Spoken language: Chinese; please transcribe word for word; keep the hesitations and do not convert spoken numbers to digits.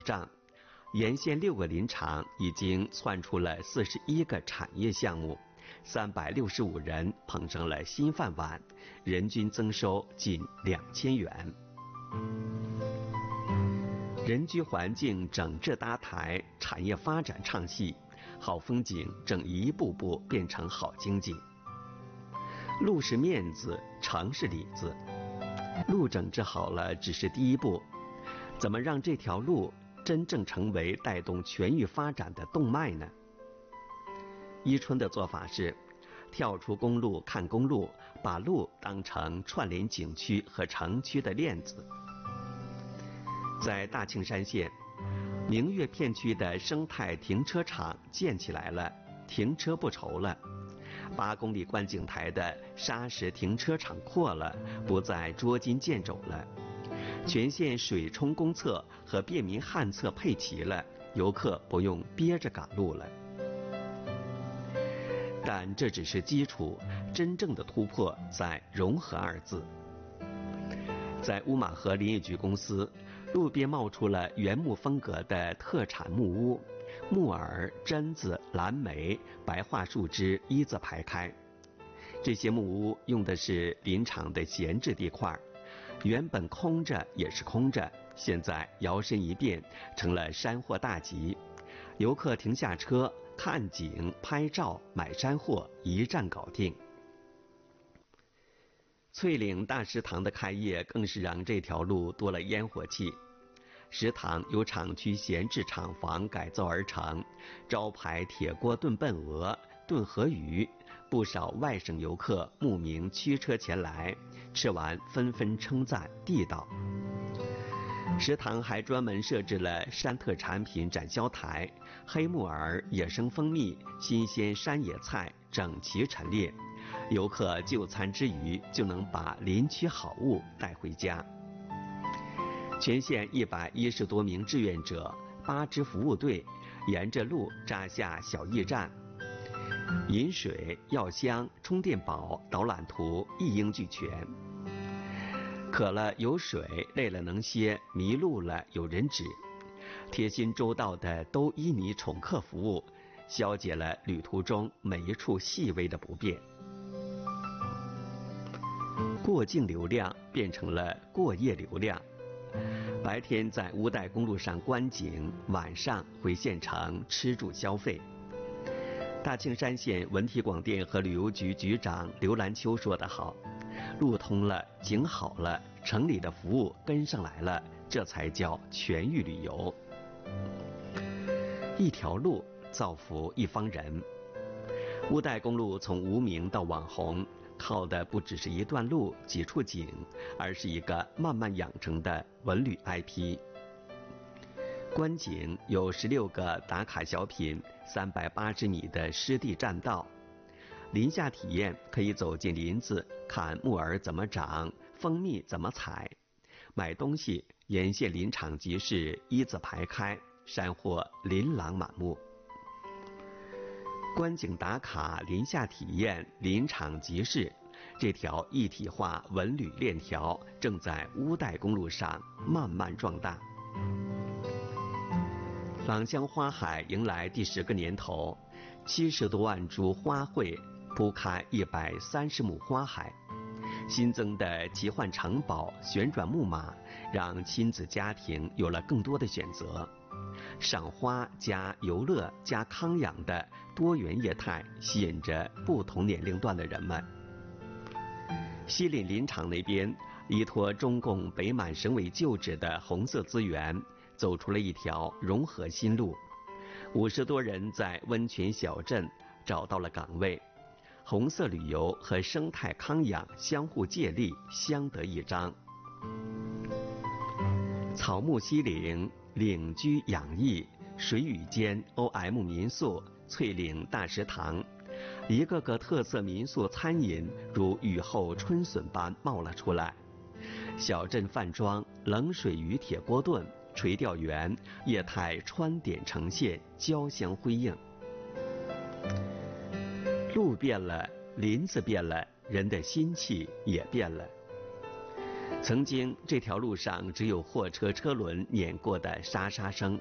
账，沿线六个林场已经窜出了四十一个产业项目，三百六十五人捧上了新饭碗，人均增收近两千元。人居环境整治搭台，产业发展唱戏，好风景正一步步变成好经济。路是面子，城是里子，路整治好了只是第一步，怎么让这条路真正成为带动全域发展的动脉呢？伊春的做法是跳出公路看公路，把路当成串联景区和城区的链子。在大庆山县明月片区的生态停车场建起来了，停车不愁了。八公里观景台的砂石停车场扩了，不再捉襟见肘了。全县水冲公厕和便民旱厕配齐了，游客不用憋着赶路了。但这只是基础，真正的突破在融合二字。在乌马河林业局公司，路边冒出了原木风格的特产木屋，木耳、榛子、蓝莓、白桦树枝一字排开。这些木屋用的是林场的闲置地块，原本空着也是空着，现在摇身一变成了山货大集。游客停下车看景、拍照、买山货，一站搞定。翠岭大食堂的开业更是让这条路多了烟火气。食堂由厂区闲置厂房改造而成，招牌铁锅炖笨鹅、炖河鱼，不少外省游客慕名驱车前来，吃完纷纷称赞地道。食堂还专门设置了山特产品展销台，黑木耳、野生蜂蜜、新鲜山野菜整齐陈列，游客就餐之余就能把林区好物带回家。全县一百一十多名志愿者，八支服务队，沿着路扎下小驿站，饮水、药箱、充电宝、导览图一应俱全。渴了有水，累了能歇，迷路了有人指，贴心周到的都依你宠客服务，消解了旅途中每一处细微的不便。过境流量变成了过夜流量。白天在乌代公路上观景，晚上回县城吃住消费。大庆山县文体广电和旅游局局长刘兰秋说得好，路通了，景好了，城里的服务跟上来了，这才叫全域旅游。一条路造福一方人。乌代公路从无名到网红，靠的不只是一段路几处景，而是一个慢慢养成的文旅 I P。 观景有十六个打卡小品，三百八十米的湿地栈道。林下体验可以走进林子，看木耳怎么长，蜂蜜怎么采。买东西沿线林场集市一字排开，山货琳琅满目。观景打卡、林下体验、林场集市，这条一体化文旅链条正在乌代公路上慢慢壮大。朗香花海迎来第十个年头，七十多万株花卉铺开一百三十亩花海。新增的奇幻城堡、旋转木马，让亲子家庭有了更多的选择。赏花加游乐加康养的多元业态，吸引着不同年龄段的人们。西岭林场那边，依托中共北满省委旧址的红色资源，走出了一条融合新路。五十多人在温泉小镇找到了岗位，红色旅游和生态康养相互借力，相得益彰。草木西岭岭居养逸，水与间 O M 民宿、翠岭大食堂，一个个特色民宿餐饮如雨后春笋般冒了出来。小镇饭庄、冷水鱼铁锅炖、垂钓园，业态穿点成线，交相辉映。路变了，林子变了，人的心气也变了。 曾经这条路上只有货车车轮碾过的沙沙声，